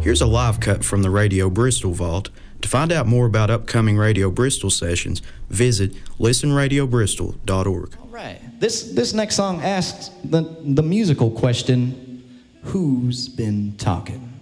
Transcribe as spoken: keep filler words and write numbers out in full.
Here's a live cut from the Radio Bristol Vault. To find out more about upcoming Radio Bristol sessions, visit listen radio bristol dot org. All right. This this next song asks the, the musical question, who's been talking?